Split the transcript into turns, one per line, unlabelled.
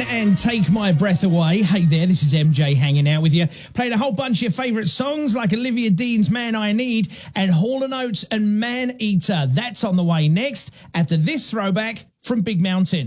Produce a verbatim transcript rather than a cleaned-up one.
and Take My Breath Away. Hey there, this is M J hanging out with you. Played a whole bunch of your favourite songs like Olivia Dean's Man I Need and Hall and Oates and Man Eater. That's on the way next after this throwback from Big Mountain.